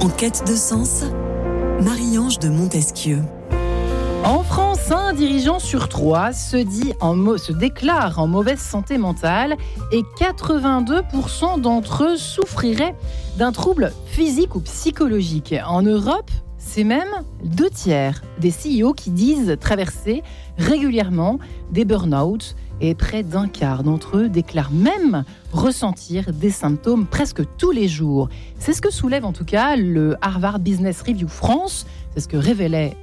En quête de sens, Marie-Ange de Montesquieu. En France, un dirigeant sur 3 se déclare en mauvaise santé mentale et 82% d'entre eux souffriraient d'un trouble physique ou psychologique. En Europe, c'est même 2/3 des CEO qui disent traverser régulièrement des burn-out et près d'un quart d'entre eux déclarent même ressentir des symptômes presque tous les jours. C'est ce que soulève en tout cas le Harvard Business Review France. C'est ce que révélait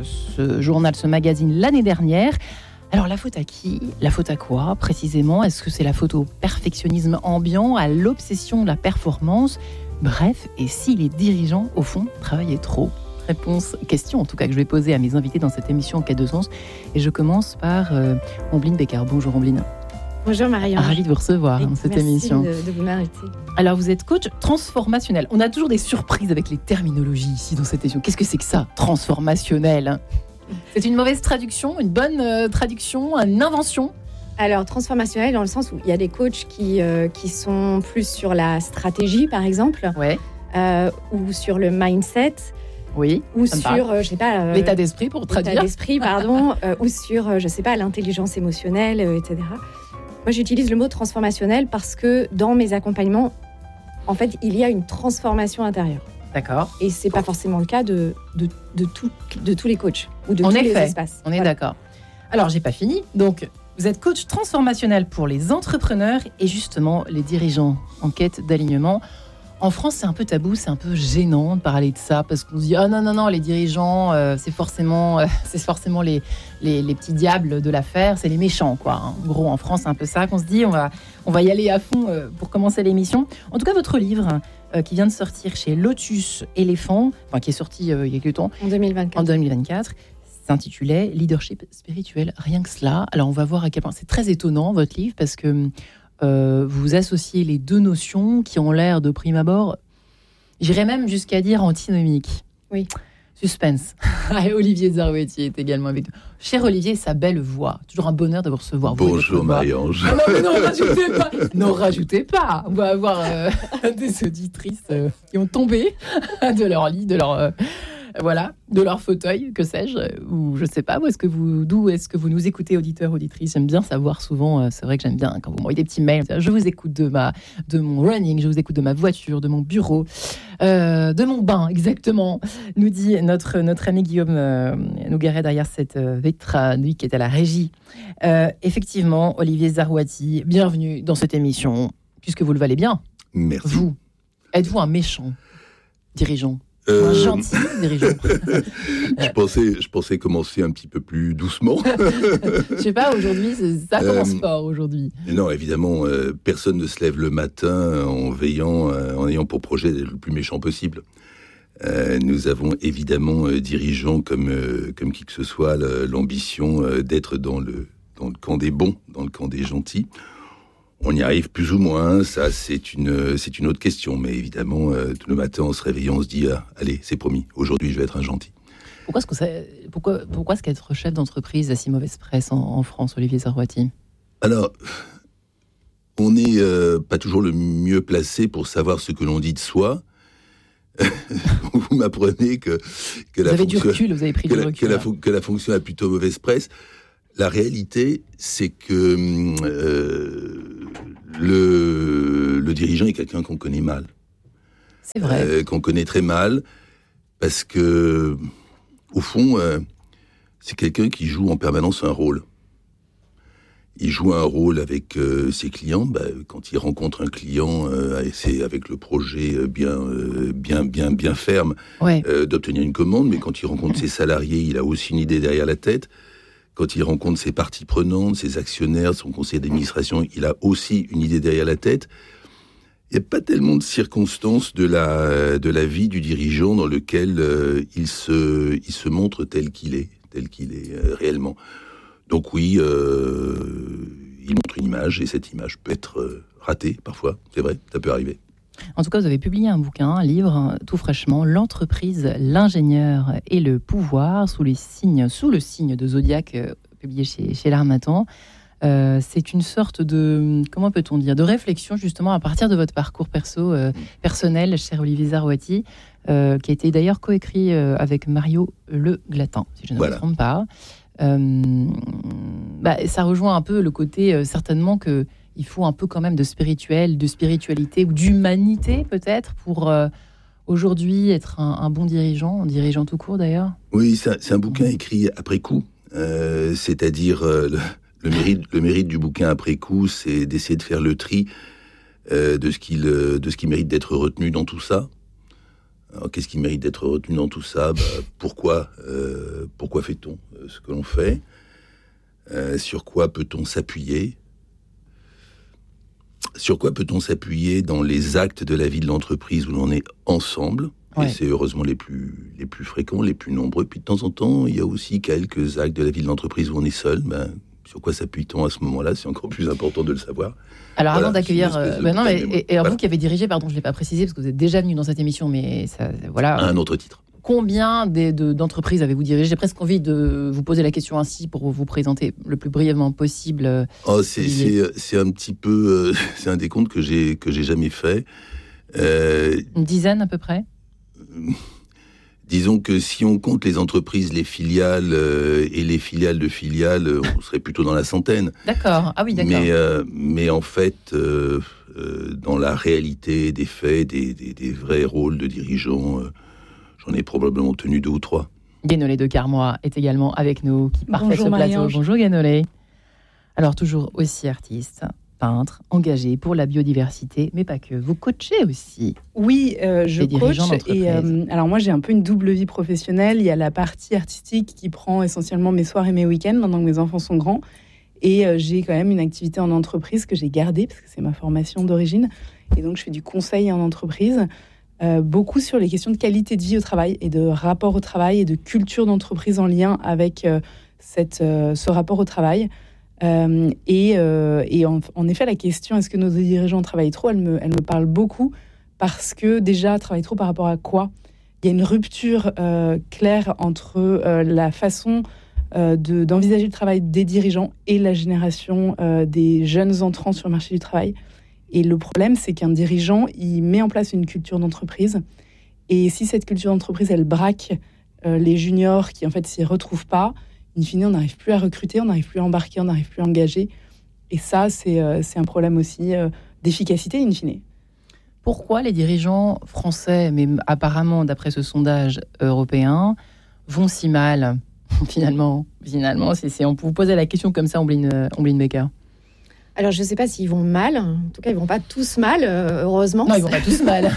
ce magazine l'année dernière. Alors la faute à qui ? La faute à quoi précisément ? Est-ce que c'est la faute au perfectionnisme ambiant, à l'obsession de la performance ? Bref, et si les dirigeants, au fond, travaillaient trop ? Question en tout cas que je vais poser à mes invités dans cette émission En quête de sens. Et je commence par Ambline Bécard. Bonjour Ambline. Bonjour Marianne. Ravi de vous recevoir dans cette émission. Merci de vous m'inviter. Alors vous êtes coach transformationnel. On a toujours des surprises avec les terminologies ici dans cette émission. Qu'est-ce que c'est que ça, transformationnel ? C'est une mauvaise traduction, une bonne traduction, une invention ? Alors transformationnel dans le sens où il y a des coachs qui sont plus sur la stratégie par exemple, ouais. Ou sur le mindset. Oui, ou sur, je sais pas... l'état d'esprit pour traduire. L'état d'esprit, pardon. Ou sur, je sais pas, l'intelligence émotionnelle, etc. Moi, j'utilise le mot transformationnel parce que dans mes accompagnements, en fait, il y a une transformation intérieure. D'accord. Et c'est pas forcément le cas de tous les coachs ou de tous les espaces. On est d'accord. Alors, j'ai pas fini. Donc, vous êtes coach transformationnel pour les entrepreneurs et justement les dirigeants en quête d'alignement. En France, c'est un peu tabou, c'est un peu gênant de parler de ça parce qu'on se dit ah non, les dirigeants, c'est forcément les petits diables de l'affaire, c'est les méchants quoi. En gros, en France, c'est un peu ça qu'on se dit. On va y aller à fond pour commencer l'émission. En tout cas, votre livre qui vient de sortir chez Lotus Éléphant, qui est sorti il y a quelques temps, en 2024, s'intitulait Leadership spirituel. Rien que cela. Alors, on va voir à quel point c'est très étonnant votre livre parce que vous associez les deux notions qui ont l'air de prime abord, j'irais même jusqu'à dire antinomiques. Oui. Suspense. Olivier Zarouetti est également avec nous. Cher Olivier, sa belle voix. Toujours un bonheur de vous recevoir. Bonjour Marie-Ange. Non, rajoutez pas. On va avoir des auditrices qui ont tombé de leur lit, de leur fauteuil, que sais-je, ou je sais pas, d'où est-ce que vous nous écoutez, auditeurs, auditrices. J'aime bien savoir souvent, c'est vrai que j'aime bien quand vous m'envoyez des petits mails. Je vous écoute de mon running, je vous écoute de ma voiture, de mon bureau, de mon bain, exactement, nous dit notre ami Guillaume Nogueret derrière cette vitre, lui qui est à la régie. Effectivement, Olivier Zarouetti, bienvenue dans cette émission, puisque vous le valez bien. Merci. Vous, êtes-vous un méchant dirigeant ? Un gentil dirigeant. Je pensais commencer un petit peu plus doucement. Je sais pas, aujourd'hui, ça commence fort aujourd'hui. Non, évidemment, personne ne se lève le matin en ayant pour projet d'être le plus méchant possible. Nous avons évidemment dirigeants comme qui que ce soit l'ambition d'être dans le camp des bons, dans le camp des gentils. On y arrive plus ou moins, ça c'est une autre question, mais évidemment, tout le matin en se réveillant, on se dit allez, c'est promis, aujourd'hui je vais être un gentil. Pourquoi est-ce qu'être chef d'entreprise a si mauvaise presse en France, Olivier Zarouetti ? Alors, on n'est pas toujours le mieux placé pour savoir ce que l'on dit de soi. Vous m'apprenez que vous avez du recul, vous avez pris du recul. Que la fonction a plutôt mauvaise presse. La réalité, c'est que le dirigeant est quelqu'un qu'on connaît mal. C'est vrai. Qu'on connaît très mal, parce que, au fond, c'est quelqu'un qui joue en permanence un rôle. Il joue un rôle avec ses clients. Quand il rencontre un client, c'est avec le projet bien ferme d'obtenir une commande. Mais quand il rencontre ses salariés, il a aussi une idée derrière la tête. Quand il rencontre ses parties prenantes, ses actionnaires, son conseil d'administration, il a aussi une idée derrière la tête. Il n'y a pas tellement de circonstances de la vie du dirigeant dans lequel il se montre tel qu'il est réellement. Donc oui, il montre une image et cette image peut être ratée parfois, c'est vrai, ça peut arriver. En tout cas, vous avez publié un bouquin, un livre, tout fraîchement, L'entreprise, l'ingénieur et le pouvoir, sous le signe de Zodiac, publié chez l'Harmattan. C'est une sorte de, comment peut-on dire, de réflexion justement à partir de votre parcours personnel, cher Olivier Zarouetti, qui a été d'ailleurs coécrit avec Mario Le Glatin, si je ne me trompe pas. Ça rejoint un peu le côté, certainement, qu'il faut un peu quand même de spiritualité ou d'humanité, peut-être, pour aujourd'hui être un bon dirigeant tout court, d'ailleurs. Oui, c'est un bouquin écrit après coup. C'est-à-dire, le mérite du bouquin après coup, c'est d'essayer de faire le tri de ce qui mérite d'être retenu dans tout ça. Alors, qu'est-ce qui mérite d'être retenu dans tout ça ? Pourquoi fait-on ce que l'on fait ? Sur quoi peut-on s'appuyer ? Sur quoi peut-on s'appuyer dans les actes de la vie de l'entreprise où l'on est ensemble ? Et c'est heureusement les plus fréquents, les plus nombreux. Puis de temps en temps, il y a aussi quelques actes de la vie de l'entreprise où on est seul. Sur quoi s'appuie-t-on à ce moment-là ? C'est encore plus important de le savoir. Alors, avant d'accueillir... vous qui avez dirigé, pardon, je ne l'ai pas précisé, parce que vous êtes déjà venu dans cette émission, mais ça, voilà... À un autre titre. Combien d'entreprises avez-vous dirigé ? J'ai presque envie de vous poser la question ainsi pour vous présenter le plus brièvement possible. C'est un petit peu... c'est un décompte que j'ai jamais fait. Une dizaine à peu près ? Disons que si on compte les entreprises, les filiales et les filiales de filiales, on serait plutôt dans la centaine. D'accord. Ah oui, d'accord. Mais en fait, dans la réalité des faits, des vrais rôles de dirigeants, j'en ai probablement tenu 2 ou 3. Guénolé de Carmois est également avec nous, qui parfait ce plateau. Marie-Ange. Bonjour Guénolé. Alors toujours aussi artiste, peintre, engagé pour la biodiversité, mais pas que. Vous coachez aussi. Oui, je coach. Et alors moi, j'ai un peu une double vie professionnelle. Il y a la partie artistique qui prend essentiellement mes soirs et mes week-ends, maintenant que mes enfants sont grands. Et j'ai quand même une activité en entreprise que j'ai gardée, parce que c'est ma formation d'origine. Et donc, je fais du conseil en entreprise, beaucoup sur les questions de qualité de vie au travail et de rapport au travail et de culture d'entreprise en lien avec ce rapport au travail. En effet, la question est-ce que nos dirigeants travaillent trop, elle me parle beaucoup, parce que déjà, travaillent trop par rapport à quoi ? Il y a une rupture claire entre la façon d'envisager le travail des dirigeants et la génération des jeunes entrants sur le marché du travail. Et le problème, c'est qu'un dirigeant, il met en place une culture d'entreprise, et si cette culture d'entreprise, elle braque les juniors qui en fait s'y retrouvent pas, in fine, on n'arrive plus à recruter, on n'arrive plus à embarquer, on n'arrive plus à engager. Et ça, c'est un problème aussi d'efficacité, in fine. Pourquoi les dirigeants français, mais apparemment, d'après ce sondage européen, vont si mal, finalement, on peut vous poser la question comme ça, Ombline Becker. Alors, je ne sais pas s'ils vont mal. En tout cas, ils ne vont pas tous mal, heureusement. Non, ils ne vont pas tous mal.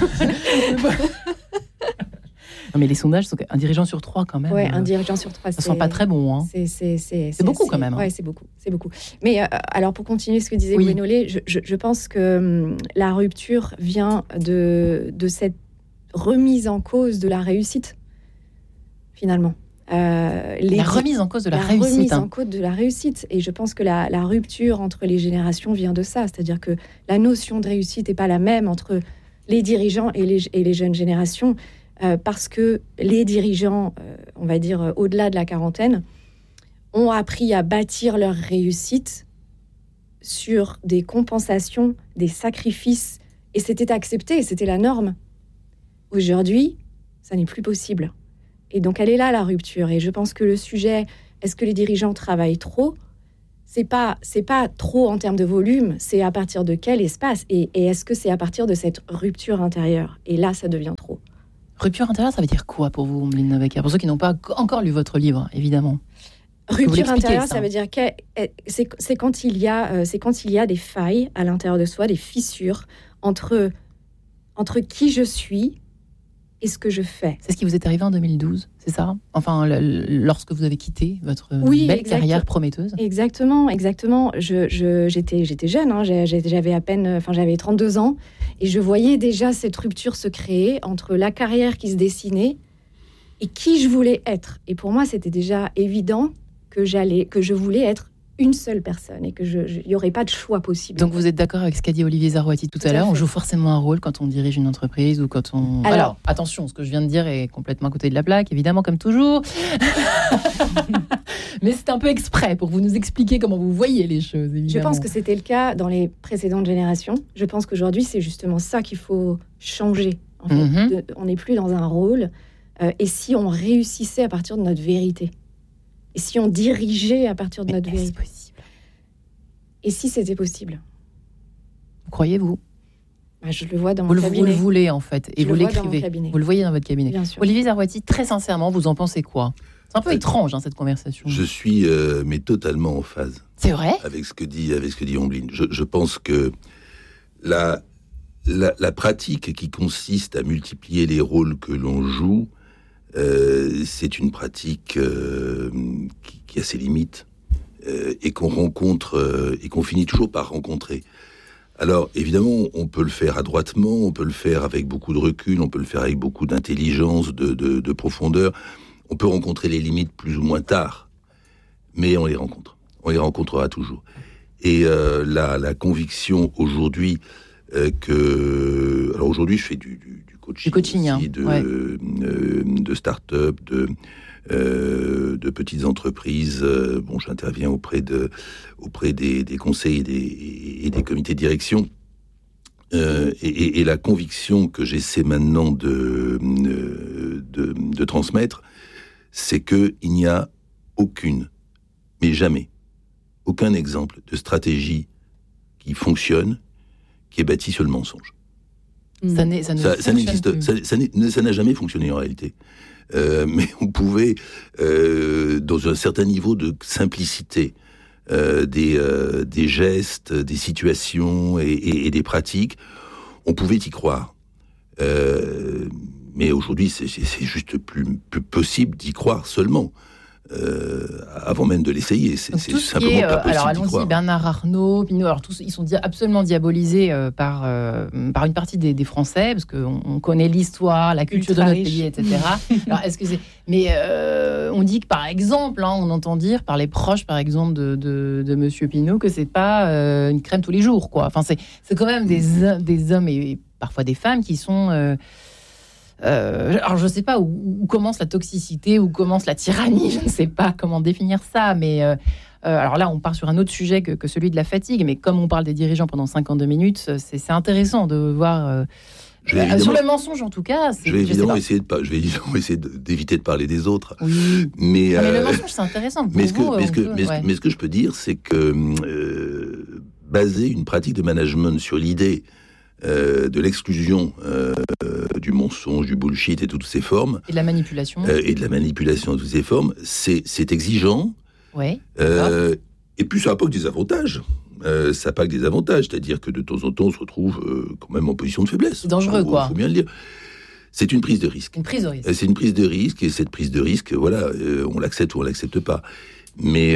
Non, mais les sondages sont un dirigeant sur 3 quand même. Oui, un dirigeant sur 3. Ça ne sent pas très bon. Hein. C'est beaucoup quand même. Oui, c'est beaucoup. Mais alors, pour continuer ce que disait Guénolé, je pense que la rupture vient de cette remise en cause de la réussite, finalement. La remise en cause de la réussite. La remise en cause de la réussite. Et je pense que la rupture entre les générations vient de ça. C'est-à-dire que la notion de réussite n'est pas la même entre les dirigeants et les jeunes générations. Parce que les dirigeants, on va dire au-delà de la quarantaine, ont appris à bâtir leur réussite sur des compensations, des sacrifices, et c'était accepté, et c'était la norme. Aujourd'hui, ça n'est plus possible. Et donc, elle est là, la rupture. Et je pense que le sujet, est-ce que les dirigeants travaillent trop ? C'est pas trop en termes de volume, c'est à partir de quel espace ? Et est-ce que c'est à partir de cette rupture intérieure ? Et là, ça devient trop. Rupture intérieure, ça veut dire quoi pour vous, Ombline Becker ? Pour ceux qui n'ont pas encore lu votre livre, évidemment. Rupture intérieure, ça veut dire que c'est quand il y a des failles à l'intérieur de soi, des fissures entre qui je suis et ce que je fais. C'est ce qui vous est arrivé en 2012, c'est ça ? Enfin, lorsque vous avez quitté votre belle carrière prometteuse. Exactement. J'étais jeune, hein, j'avais 32 ans, et je voyais déjà cette rupture se créer entre la carrière qui se dessinait et qui je voulais être. Et pour moi, c'était déjà évident que je voulais être une seule personne et qu'il n'y aurait pas de choix possible. Donc vous êtes d'accord avec ce qu'a dit Olivier Zarouati tout à l'heure ? On joue forcément un rôle quand on dirige une entreprise ou quand on... Alors, attention, ce que je viens de dire est complètement à côté de la plaque, évidemment, comme toujours. Mais c'est un peu exprès pour vous nous expliquer comment vous voyez les choses, évidemment. Je pense que c'était le cas dans les précédentes générations. Je pense qu'aujourd'hui, c'est justement ça qu'il faut changer, En fait, on n'est plus dans un rôle. Et si on réussissait à partir de notre vérité? Et si on dirigeait à partir de notre vérité? Possible? Et si c'était possible? Croyez-vous? Je le vois dans mon cabinet. Vous le voulez, en fait, et vous l'écrivez. Vous le voyez dans votre cabinet. Bien sûr. Olivier Zarouati, très sincèrement, vous en pensez quoi? C'est un peu étrange, cette conversation. Je suis mais totalement en phase. C'est vrai? Avec ce que dit Omblin. Je pense que la pratique qui consiste à multiplier les rôles que l'on joue, c'est une pratique qui a ses limites et qu'on rencontre et qu'on finit toujours par rencontrer. Alors, évidemment, on peut le faire adroitement, on peut le faire avec beaucoup de recul, on peut le faire avec beaucoup d'intelligence, de profondeur. On peut rencontrer les limites plus ou moins tard, mais on les rencontre. On les rencontrera toujours. Et la conviction aujourd'hui alors aujourd'hui, je fais du coaching aussi, de start-up, de petites entreprises. J'interviens auprès des conseils et des comités de direction. Et la conviction que j'essaie maintenant de transmettre, c'est qu'il n'y a mais jamais, aucun exemple de stratégie qui fonctionne, qui est bâtie sur le mensonge. Ça n'a jamais fonctionné en réalité. Mais on pouvait, dans un certain niveau de simplicité, des gestes, des situations et des pratiques, on pouvait y croire. Mais aujourd'hui, c'est juste plus possible d'y croire seulement. Avant même de l'essayer, c'est simplement pas possible. Alors allons-y, Bernard Arnault, Pinault, alors tous, ils sont absolument diabolisés par une partie des Français, parce qu'on connaît l'histoire, la culture de notre pays, etc. Alors, mais on dit que, par exemple, on entend dire par les proches, par exemple, de Monsieur Pinault, que c'est pas une crème tous les jours, quoi. Enfin, c'est quand même des hommes et parfois des femmes qui sont... alors je ne sais pas où commence la toxicité, où commence la tyrannie, je ne sais pas comment définir ça, mais alors là on part sur un autre sujet que celui de la fatigue, mais comme on parle des dirigeants pendant 52 minutes, c'est intéressant de voir sur le mensonge en tout cas. Je vais évidemment essayer d'éviter de parler des autres. Oui. Mais le mensonge c'est intéressant. Mais ce que je peux dire, c'est que baser une pratique de management sur l'idée de l'exclusion du mensonge, du bullshit et toutes ces formes. Et de la manipulation. Et de la manipulation de toutes ces formes, c'est exigeant. Ouais. Et puis ça n'a pas que des avantages. Ça n'a pas que des avantages, c'est-à-dire que de temps en temps, on se retrouve quand même en position de faiblesse. C'est dangereux, quoi. Il faut bien le dire. C'est une prise de risque. Une prise de risque. C'est une prise de risque, et cette prise de risque, on l'accepte ou on l'accepte pas. Mais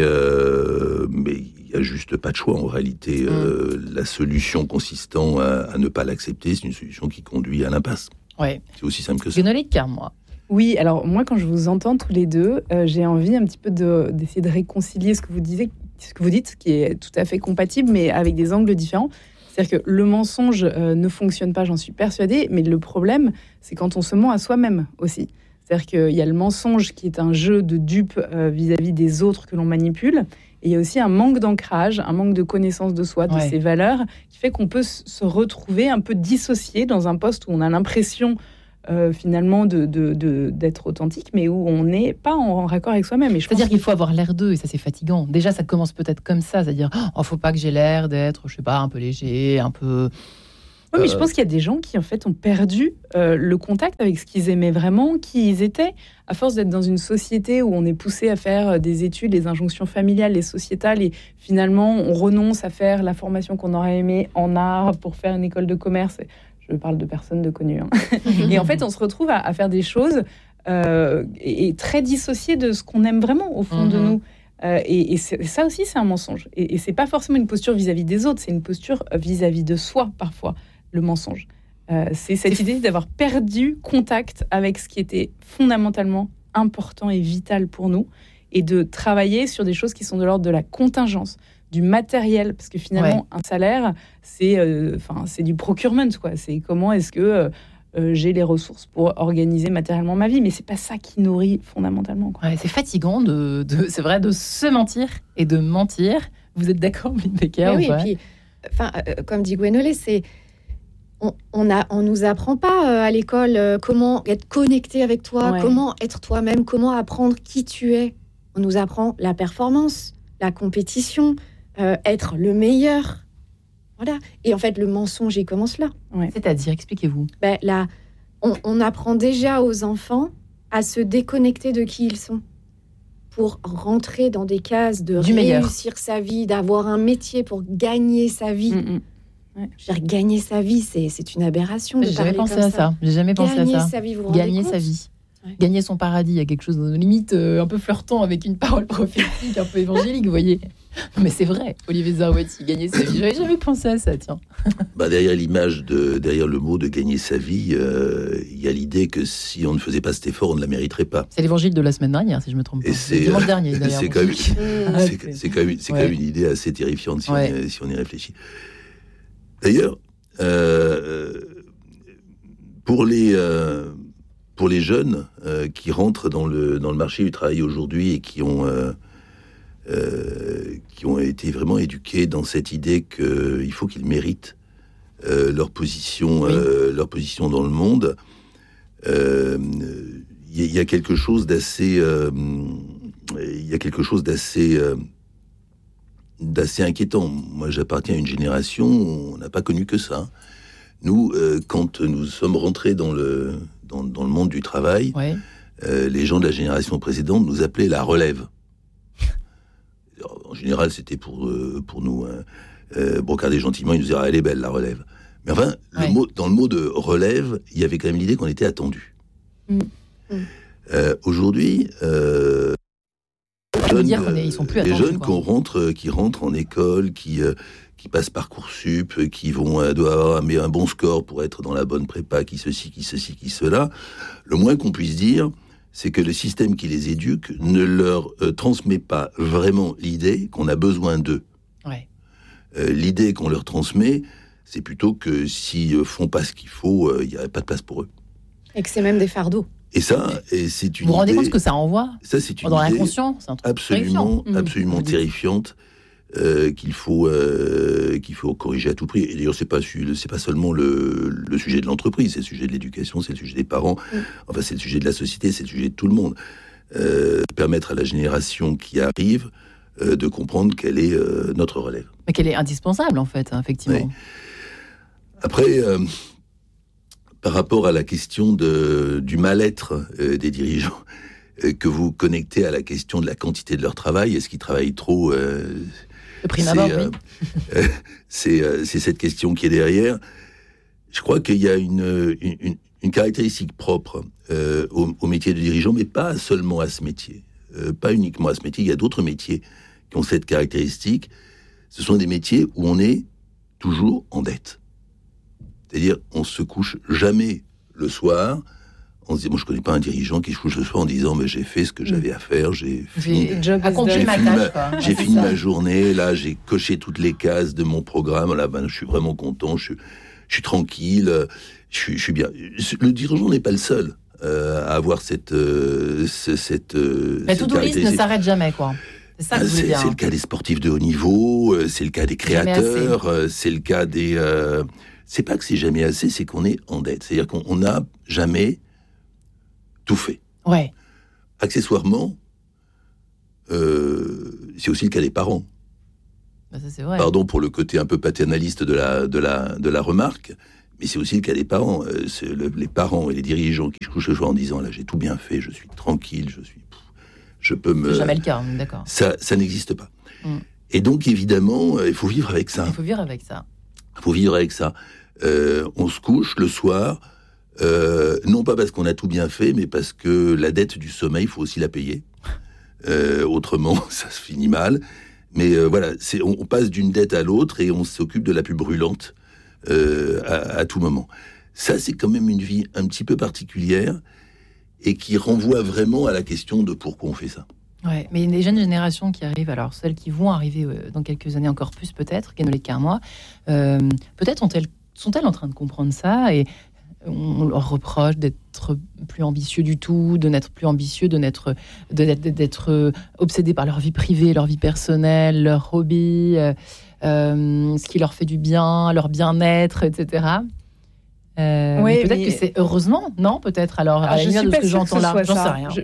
il n'y a juste pas de choix en réalité. La solution consistant à ne pas l'accepter, c'est une solution qui conduit à l'impasse. Ouais. C'est aussi simple que ça. Guénolé de Car, moi. Oui, alors moi quand je vous entends tous les deux, j'ai envie un petit peu d'essayer de réconcilier ce que vous dites, qui est tout à fait compatible, mais avec des angles différents. C'est-à-dire que le mensonge ne fonctionne pas, j'en suis persuadée, mais le problème, c'est quand on se ment à soi-même aussi. C'est-à-dire qu'il y a le mensonge qui est un jeu de dupe vis-à-vis des autres que l'on manipule. Et il y a aussi un manque d'ancrage, un manque de connaissance de soi, de ses valeurs, qui fait qu'on peut se retrouver un peu dissocié dans un poste où on a l'impression finalement d'être authentique, mais où on n'est pas en raccord avec soi-même. C'est-à-dire qu'il faut avoir l'air d'eux, et ça c'est fatigant. Déjà, ça commence peut-être comme ça, c'est-à-dire faut pas que j'ai l'air d'être, je sais pas, un peu léger, un peu... Oui, mais je pense qu'il y a des gens qui, en fait, ont perdu le contact avec ce qu'ils aimaient vraiment, qui ils étaient, à force d'être dans une société où on est poussé à faire des études, les injonctions familiales et sociétales, et finalement, on renonce à faire la formation qu'on aurait aimé en art pour faire une école de commerce. Je parle de personnes de connues. Et en fait, on se retrouve à faire des choses et très dissociées de ce qu'on aime vraiment au fond de nous. Et ça aussi, c'est un mensonge. Et c'est pas forcément une posture vis-à-vis des autres, c'est une posture vis-à-vis de soi, parfois. Le mensonge. C'est cette idée d'avoir perdu contact avec ce qui était fondamentalement important et vital pour nous, et de travailler sur des choses qui sont de l'ordre de la contingence, du matériel, parce que finalement, un salaire, c'est du procurement, quoi. C'est comment est-ce que j'ai les ressources pour organiser matériellement ma vie, mais c'est pas ça qui nourrit fondamentalement, quoi. Ouais, c'est fatigant c'est vrai, de se mentir et de mentir. Vous êtes d'accord, Blin Becker? Oui, et puis, comme dit Gwenolé, on nous apprend pas à l'école comment être connecté avec toi, comment être toi-même, comment apprendre qui tu es. On nous apprend la performance, la compétition, être le meilleur. Voilà. Et en fait, le mensonge, il commence là. Ouais. C'est-à-dire, expliquez-vous. Là, on apprend déjà aux enfants à se déconnecter de qui ils sont pour rentrer dans des cases de réussir sa vie, d'avoir un métier pour gagner sa vie. Ouais. Je veux dire, gagner sa vie, c'est une aberration. J'ai jamais pensé à ça. J'ai jamais pensé à ça. Gagner sa vie, vous vous rendez compte ? Gagner sa vie. Ouais. Gagner son paradis, il y a quelque chose de limite un peu flirtant avec une parole prophétique, un peu évangélique, vous voyez. Mais c'est vrai, Olivier Zarouati, gagner sa vie. J'avais jamais pensé à ça, tiens. Derrière derrière le mot de gagner sa vie, il y a l'idée que si on ne faisait pas cet effort, on ne la mériterait pas. C'est l'évangile de la semaine dernière, si je me trompe pas. C'est dimanche dernier, d'ailleurs. C'est quand même une idée assez terrifiante si on y réfléchit. D'ailleurs, pour les jeunes qui rentrent dans le marché du travail aujourd'hui et qui ont été vraiment éduqués dans cette idée qu'il faut qu'ils méritent leur position dans le monde, il y a quelque chose d'assez inquiétant. Moi, j'appartiens à une génération où on n'a pas connu que ça. Nous, quand nous sommes rentrés dans le monde du travail, les gens de la génération précédente nous appelaient la relève. En général, c'était pour nous brocarder gentiment, ils nous disaient elle est belle la relève. Mais enfin, dans le mot de relève, il y avait quand même l'idée qu'on était attendu. Aujourd'hui, ils sont plus attendus, les jeunes qui rentrent en école, qui passent Parcoursup, qui doivent avoir un bon score pour être dans la bonne prépa, qui ceci, qui cela, le moins qu'on puisse dire, c'est que le système qui les éduque ne leur transmet pas vraiment l'idée qu'on a besoin d'eux. Ouais. L'idée qu'on leur transmet, c'est plutôt que s'ils font pas ce qu'il faut, il n'y a pas de place pour eux. Et que c'est même des fardeaux. Et ça, c'est une idée... Vous vous rendez compte ce que ça envoie ? Ça, c'est une dans idée l'inconscient, c'est un truc absolument terrifiante qu'il faut corriger à tout prix. Et d'ailleurs, c'est pas seulement le sujet de l'entreprise, c'est le sujet de l'éducation, c'est le sujet des parents, enfin, c'est le sujet de la société, c'est le sujet de tout le monde. Permettre à la génération qui arrive de comprendre quelle est notre relève. Mais qu'elle est indispensable, en fait, effectivement. Oui. Après... par rapport à la question du mal-être des dirigeants, que vous connectez à la question de la quantité de leur travail, est-ce qu'ils travaillent trop Le prime abord, oui. C'est cette question qui est derrière. Je crois qu'il y a une caractéristique propre au métier de dirigeant, mais pas seulement à ce métier. Pas uniquement à ce métier, il y a d'autres métiers qui ont cette caractéristique. Ce sont des métiers où on est toujours en dette. C'est-à-dire, on se couche jamais le soir. On se dit, moi, je connais pas un dirigeant qui se couche le soir en disant, mais j'ai fait ce que j'avais à faire, j'ai fini ma journée, là, j'ai coché toutes les cases de mon programme, là, je suis vraiment content, je suis tranquille, je suis bien. Le dirigeant n'est pas le seul à avoir cette la to-do list ne s'arrête jamais, quoi. C'est ça que je veux dire. C'est le cas des sportifs de haut niveau, c'est le cas des créateurs, c'est le cas des... c'est pas que c'est jamais assez, c'est qu'on est en dette. C'est-à-dire qu'on n'a jamais tout fait. Ouais. Accessoirement, c'est aussi le cas des parents. Ça, c'est vrai. Pardon pour le côté un peu paternaliste de la remarque, mais c'est aussi le cas des parents. Les parents et les dirigeants qui se couchent le soir en disant là j'ai tout bien fait, je suis tranquille, je peux me... C'est jamais le cas, d'accord. Ça n'existe pas. Et donc évidemment, il faut vivre avec ça. Il faut vivre avec ça. On se couche le soir, non pas parce qu'on a tout bien fait, mais parce que la dette du sommeil, il faut aussi la payer. Autrement, ça se finit mal. Mais voilà, on passe d'une dette à l'autre et on s'occupe de la plus brûlante à tout moment. Ça, c'est quand même une vie un petit peu particulière et qui renvoie vraiment à la question de pourquoi on fait ça. Ouais, mais les jeunes générations qui arrivent, alors celles qui vont arriver dans quelques années encore plus peut-être, qu'elles ne l'est qu'un mois, peut-être sont-elles en train de comprendre ça et on leur reproche d'être plus ambitieux du tout, de n'être plus ambitieux, d'être obsédés par leur vie privée, leur vie personnelle, leur hobby, ce qui leur fait du bien, leur bien-être, etc. Peut-être que c'est heureusement, non? Peut-être alors, à la lumière de ce que j'entends là, j'en sais rien.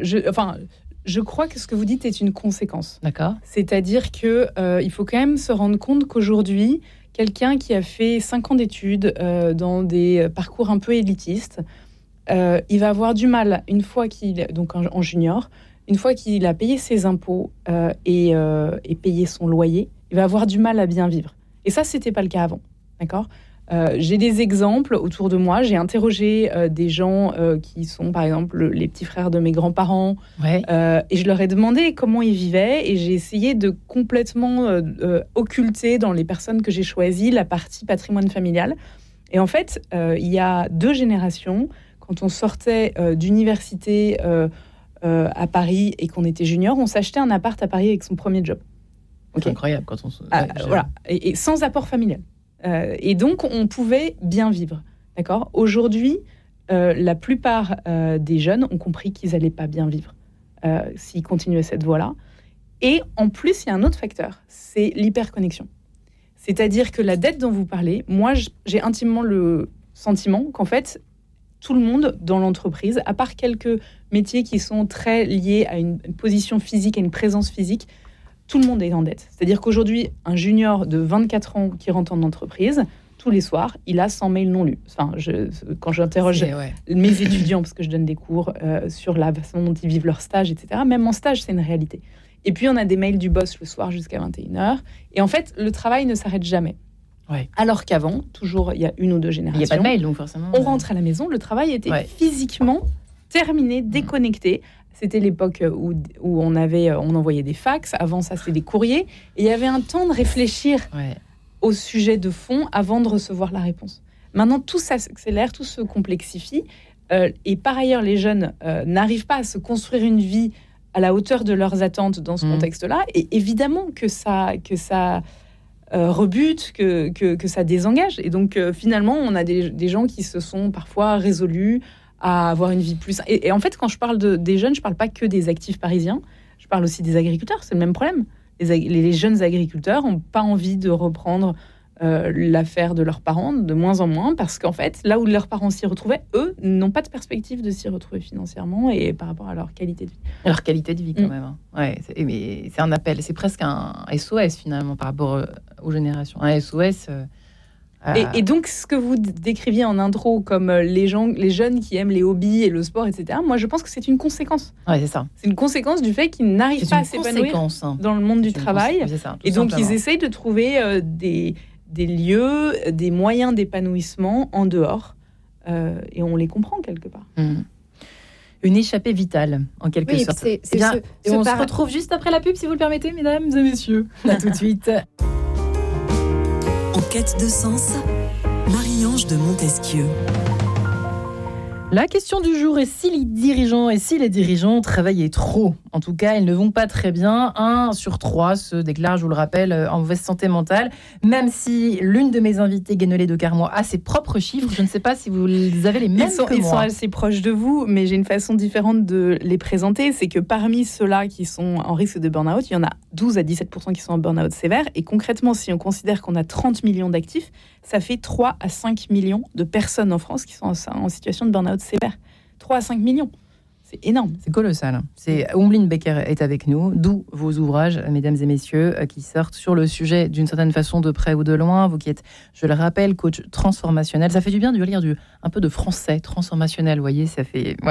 Je crois que ce que vous dites est une conséquence. D'accord. C'est-à-dire que il faut quand même se rendre compte qu'aujourd'hui, quelqu'un qui a fait 5 ans d'études dans des parcours un peu élitistes, il va avoir du mal, une fois donc en junior, une fois qu'il a payé ses impôts et payé son loyer, il va avoir du mal à bien vivre. Et ça, c'était pas le cas avant. D'accord ? J'ai des exemples autour de moi. J'ai interrogé des gens qui sont, par exemple, les petits frères de mes grands-parents. Ouais. Et je leur ai demandé comment ils vivaient. Et j'ai essayé de complètement occulter dans les personnes que j'ai choisies la partie patrimoine familial. Et en fait, il y a 2 générations, quand on sortait d'université à Paris et qu'on était junior, on s'achetait un appart à Paris avec son premier job. Okay. C'est incroyable quand on se... voilà. Et sans apport familial. Et donc, on pouvait bien vivre. D'accord ? Aujourd'hui, la plupart des jeunes ont compris qu'ils n'allaient pas bien vivre s'ils continuaient cette voie-là. Et en plus, il y a un autre facteur, c'est l'hyperconnexion. C'est-à-dire que la dette dont vous parlez, moi, j'ai intimement le sentiment qu'en fait, tout le monde dans l'entreprise, à part quelques métiers qui sont très liés à une position physique, à une présence physique, tout le monde est en dette. C'est-à-dire qu'aujourd'hui, un junior de 24 ans qui rentre en entreprise, tous les soirs, il a 100 mails non lus. Enfin, quand j'interroge mes étudiants, parce que je donne des cours sur la façon dont ils vivent leur stage, etc., même en stage, c'est une réalité. Et puis, on a des mails du boss le soir jusqu'à 21h. Et en fait, le travail ne s'arrête jamais. Ouais. Alors qu'avant, toujours, il y a 1 ou 2 générations. Il n'y a pas de mail, donc forcément. On rentre à la maison, le travail était physiquement terminé, déconnecté. C'était l'époque où on envoyait des fax. Avant ça, c'était des courriers. Et il y avait un temps de réfléchir au sujet de fond avant de recevoir la réponse. Maintenant, tout s'accélère, tout se complexifie. Et par ailleurs, les jeunes n'arrivent pas à se construire une vie à la hauteur de leurs attentes dans ce contexte-là. Et évidemment que ça rebute, que ça désengage. Et donc, finalement, on a des gens qui se sont parfois résolus à avoir une vie plus... Et en fait, quand je parle des jeunes, je ne parle pas que des actifs parisiens, je parle aussi des agriculteurs, c'est le même problème. Les jeunes agriculteurs n'ont pas envie de reprendre l'affaire de leurs parents, de moins en moins, parce qu'en fait, là où leurs parents s'y retrouvaient, eux, n'ont pas de perspective de s'y retrouver financièrement et par rapport à leur qualité de vie. Leur qualité de vie, quand même. Ouais, mais c'est un appel, c'est presque un SOS, finalement, par rapport aux générations. Un SOS... Et donc, ce que vous décriviez en intro comme les jeunes qui aiment les hobbies et le sport, etc., moi, je pense que c'est une conséquence. Ouais, c'est ça. C'est une conséquence du fait qu'ils n'arrivent pas à s'épanouir dans le monde du travail. Et donc, ils essayent de trouver des lieux, des moyens d'épanouissement en dehors. Et on les comprend quelque part. Une échappée vitale, en quelque sorte. On se retrouve juste après la pub, si vous le permettez, mesdames et messieurs. À tout de suite. En quête de sens, Marie-Ange de Montesquieu. La question du jour est si les dirigeants travaillaient trop. En tout cas, ils ne vont pas très bien. 1 sur 3 se déclare, je vous le rappelle, en mauvaise santé mentale. Même si l'une de mes invitées, Guénolé de Carmois, a ses propres chiffres, je ne sais pas si vous avez les mêmes que moi. Ils sont assez proches de vous, mais j'ai une façon différente de les présenter. C'est que parmi ceux-là qui sont en risque de burn-out, il y en a 12 à 17% qui sont en burn-out sévère. Et concrètement, si on considère qu'on a 30 millions d'actifs, ça fait 3 à 5 millions de personnes en France qui sont en situation de burn-out sévère. 3 à 5 millions. C'est énorme. C'est colossal. Ombline Becker est avec nous, d'où vos ouvrages, mesdames et messieurs, qui sortent sur le sujet d'une certaine façon de près ou de loin. Vous qui êtes, je le rappelle, coach transformationnel. Ça fait du bien de lire un peu de français transformationnel, vous voyez, ça fait...